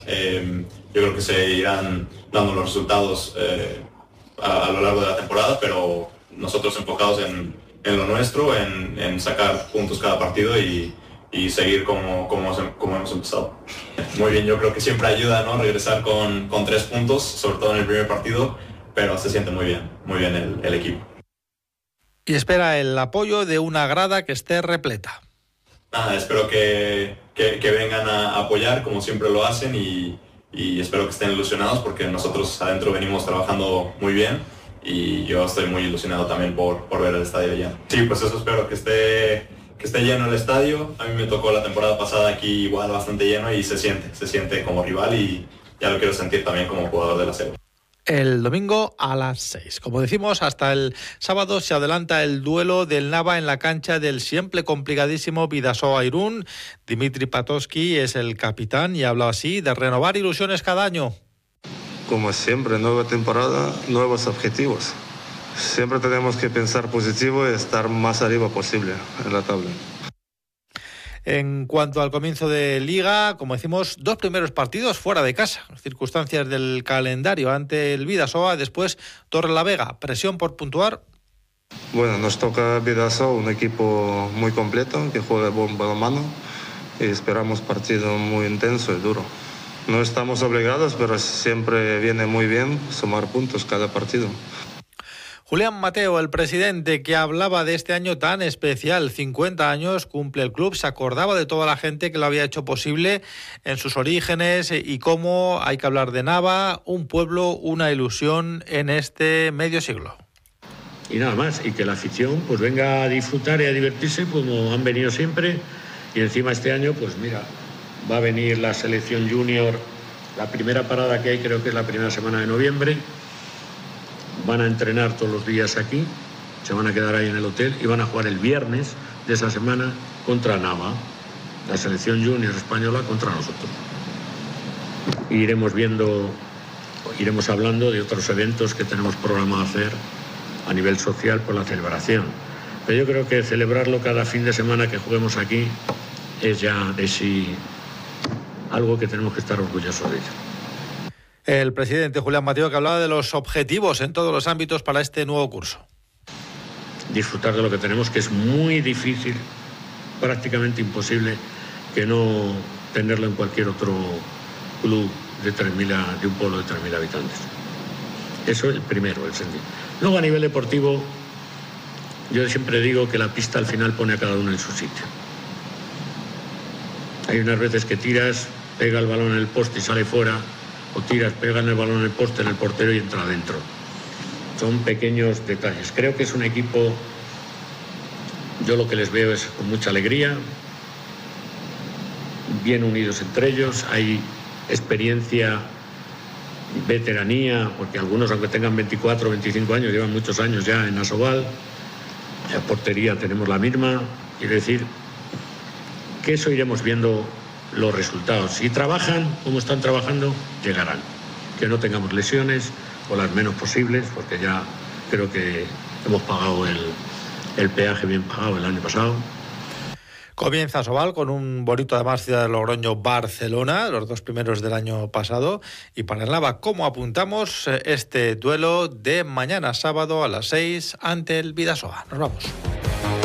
Yo creo que se irán dando los resultados a lo largo de la temporada, pero nosotros enfocados en lo nuestro, en sacar puntos cada partido y seguir como hemos empezado. Muy bien, yo creo que siempre ayuda, ¿no?, regresar con 3 puntos, sobre todo en el primer partido, pero se siente muy bien el equipo. Y espera el apoyo de una grada que esté repleta. Nada, espero que vengan a apoyar como siempre lo hacen y espero que estén ilusionados porque nosotros adentro venimos trabajando muy bien y yo estoy muy ilusionado también por ver el estadio lleno. Sí, pues eso espero, que esté lleno el estadio. A mí me tocó la temporada pasada aquí igual bastante lleno y se siente como rival y ya lo quiero sentir también como jugador de la serie. El domingo a las 6. Como decimos, hasta el sábado se adelanta el duelo del Nava en la cancha del siempre complicadísimo Bidasoa Irún. Dimitri Patosky es el capitán y habla así de renovar ilusiones cada año. Como siempre, nueva temporada, nuevos objetivos. Siempre tenemos que pensar positivo y estar más arriba posible en la tabla. En cuanto al comienzo de Liga, como decimos, 2 primeros partidos fuera de casa, circunstancias del calendario, ante el Bidasoa, después Torrelavega, presión por puntuar. Bueno, nos toca Bidasoa, un equipo muy completo que juega buen balonmano y esperamos partido muy intenso y duro. No estamos obligados, pero siempre viene muy bien sumar puntos cada partido. Julián Mateo, el presidente, que hablaba de este año tan especial, 50 años cumple el club, se acordaba de toda la gente que lo había hecho posible en sus orígenes y cómo hay que hablar de Nava, un pueblo, una ilusión en este medio siglo. Y nada más, y que la afición pues venga a disfrutar y a divertirse como han venido siempre, y encima este año pues mira, va a venir la selección junior, la primera parada que hay creo que es la primera semana de noviembre. Van a entrenar todos los días aquí, se van a quedar ahí en el hotel y van a jugar el viernes de esa semana contra Nava, la selección junior española contra nosotros. Y iremos hablando de otros eventos que tenemos programado hacer a nivel social por la celebración. Pero yo creo que celebrarlo cada fin de semana que juguemos aquí es ya de sí algo que tenemos que estar orgullosos de ello. El presidente Julián Mateo, que hablaba de los objetivos en todos los ámbitos para este nuevo curso. Disfrutar de lo que tenemos, que es muy difícil, prácticamente imposible, que no tenerlo en cualquier otro club de un pueblo de 3.000 habitantes. Eso es el primero, el sentido. Luego, a nivel deportivo, yo siempre digo que la pista al final pone a cada uno en su sitio. Hay unas veces que tiras, pega el balón en el poste y sale fuera, o tiras, pegan el balón en el poste, en el portero y entra adentro. Son pequeños detalles. Creo que es un equipo, yo lo que les veo es con mucha alegría, bien unidos entre ellos, hay experiencia, veteranía, porque algunos, aunque tengan 24 o 25 años, llevan muchos años ya en Asobal. La portería tenemos la misma, quiere decir que eso iremos viendo los resultados. Si trabajan como están trabajando, llegarán. Que no tengamos lesiones o las menos posibles, porque ya creo que hemos pagado el peaje bien pagado el año pasado. Comienza Asobal con un bonito, además, Ciudad de Logroño, Barcelona, los 2 primeros del año pasado. Y para el Nava, ¿cómo apuntamos este duelo de mañana sábado a las 6 ante el Bidasoa? Nos vamos.